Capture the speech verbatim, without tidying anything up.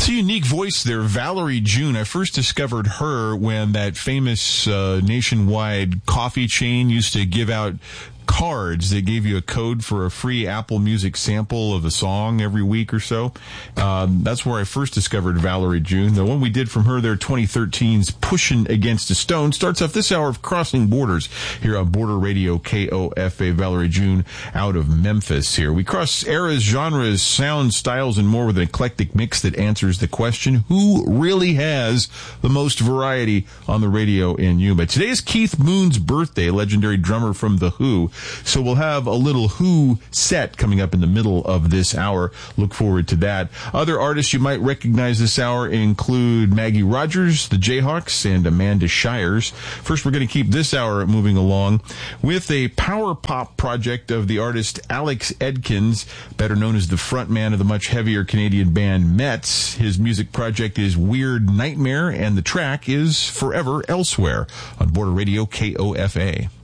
It's a unique voice there, Valerie June. I first discovered her when that famous uh, nationwide coffee chain used to give out cards. They gave you a code for a free Apple Music sample of a song every week or so. Um, that's where I first discovered Valerie June. The one we did from her there, twenty thirteen's Pushin' Against a Stone, starts off this hour of Crossing Borders here on Border Radio K O F A. Valerie June out of Memphis here. We cross eras, genres, sounds, styles, and more with an eclectic mix that answers the question, who really has the most variety on the radio in Yuma? Today is Keith Moon's birthday, legendary drummer from The Who. So we'll have a little Who set coming up in the middle of this hour. Look forward to that. Other artists you might recognize this hour include Maggie Rogers, the Jayhawks, and Amanda Shires. First, we're going to keep this hour moving along with a power pop project of the artist Alex Edkins, better known as the frontman of the much heavier Canadian band Mets. His music project is Weird Nightmare, and the track is Forever Elsewhere on Border Radio K O F A.